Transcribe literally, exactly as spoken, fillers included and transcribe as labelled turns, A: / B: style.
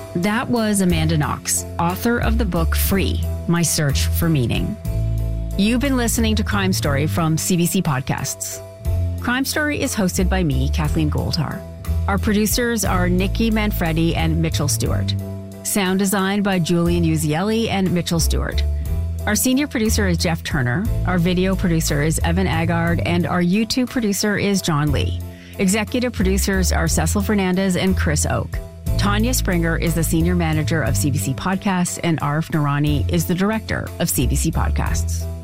A: That was Amanda Knox, author of the book Free, My Search for Meaning. You've been listening to Crime Story from C B C Podcasts. Crime Story is hosted by me, Kathleen Goldhar. Our producers are Nikki Manfredi and Mitchell Stewart. Sound design by Julian Uzielli and Mitchell Stewart. Our senior producer is Jeff Turner. Our video producer is Evan Agard, and our YouTube producer is John Lee. Executive producers are Cecil Fernandez and Chris Oak. Tanya Springer is the senior manager of C B C Podcasts, and Arif Noorani is the director of C B C Podcasts.